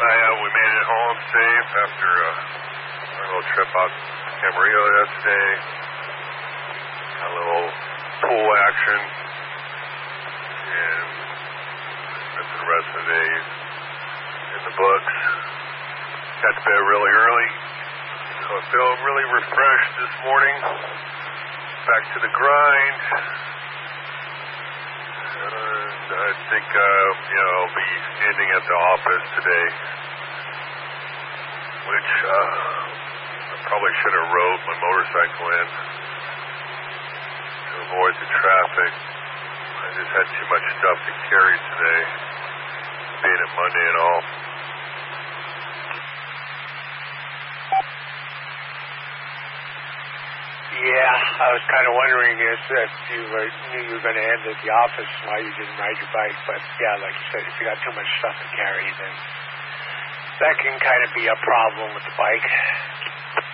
We made it home safe after our little trip out to Camarillo yesterday. Had a little pool action. And spent the rest of the day in the books. Got to bed really early. So I feel really refreshed this morning. Back to the grind. And I think, I'll be ending at the office today, which I probably should have rode my motorcycle in to avoid the traffic. I just had too much stuff to carry today, being it Monday and all. Yeah, I was kind of wondering if you knew you were going to end at the office why you didn't ride your bike. But yeah, like you said, if you got too much stuff to carry, then that can kind of be a problem with the bike.